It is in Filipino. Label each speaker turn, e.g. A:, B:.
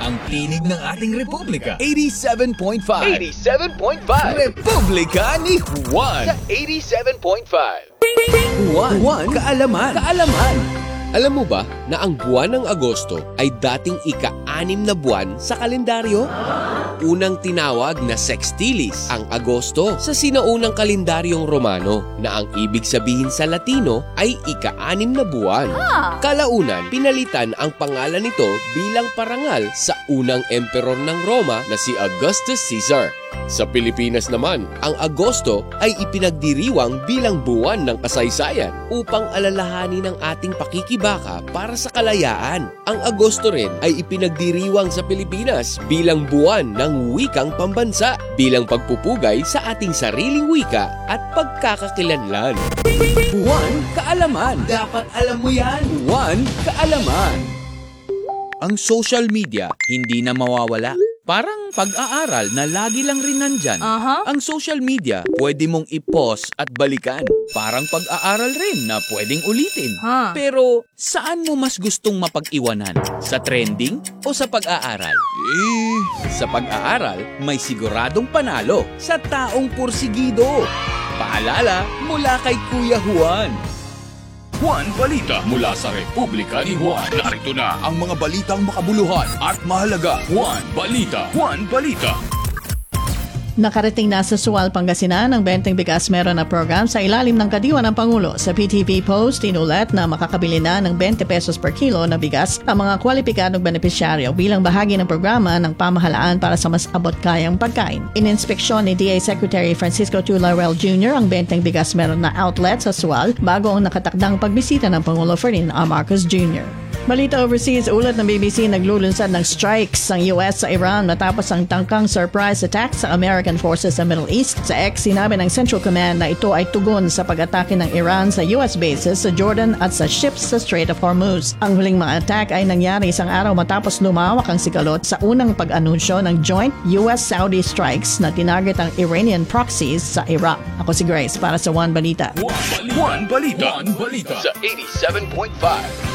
A: ang tinig ng ating Republika.
B: 87.5.
C: 87.5
B: Republika ni Juan.
C: sa 87.5.
B: Juan Kaalaman.
D: Alam mo ba na ang buwan ng Agosto ay dating ika-6 na buwan sa kalendaryo? Unang tinawag na sextilis ang Agosto sa sinaunang kalendaryong Romano na ang ibig sabihin sa Latino ay ika-6 na buwan. Kalaunan, pinalitan ang pangalan nito bilang parangal sa unang emperor ng Roma na si Augustus Caesar. Sa Pilipinas naman, ang Agosto ay ipinagdiriwang bilang buwan ng kasaysayan upang alalahanin ang ating pakikibaka para sa kalayaan. Ang Agosto rin ay ipinagdiriwang sa Pilipinas bilang buwan ng wikang pambansa, bilang pagpupugay sa ating sariling wika at pagkakakilanlan.
B: Juan Kaalaman.
A: Dapat alam mo yan.
B: Juan Kaalaman. Ang social media hindi na mawawala. Parang pag-aaral na lagi lang rin nandyan. Ang social media pwede mong i-pause at balikan. Parang pag-aaral rin na pwedeng ulitin. Pero saan mo mas gustong mapag-iwanan? Sa trending o sa pag-aaral? Sa pag-aaral, may siguradong panalo sa taong pursigido. Paalala mula kay Kuya Juan.
E: Juan Balita mula sa Republika ni Juan. Narito na ang mga balitang makabuluhan at mahalaga. Juan Balita. Juan Balita.
F: Nakarating na sa Sual, Pangasinan ang Benteng Bigas Meron na program sa ilalim ng kadiwa ng Pangulo. Sa PTV Post, inulat na makakabili na ng 20 pesos per kilo na bigas ang mga kwalipikadong benepisyaryo bilang bahagi ng programa ng pamahalaan para sa mas abot kayang pagkain. Ininspeksyon ni DA Secretary Francisco Tularel Jr. ang Benteng Bigas Meron na outlet sa Sual bago ang nakatakdang pagbisita ng Pangulo Ferdinand R. Marcos Jr. Balita overseas, ulat ng BBC, naglulunsad ng strikes ang US sa Iran matapos ang tangkang surprise attack sa American forces sa Middle East. Sa X, sinabi ng Central Command na ito ay tugon sa pag-atake ng Iran sa US bases sa Jordan at sa ships sa Strait of Hormuz. Ang huling mga attack ay nangyari isang araw matapos lumawak ang sigalot sa unang pag-anunsyo ng joint US-Saudi strikes na tinarget ang Iranian proxies sa Iraq. Ako si Grace para sa One Balita.
E: Juan Balita. Juan Balita.
C: Sa 87.5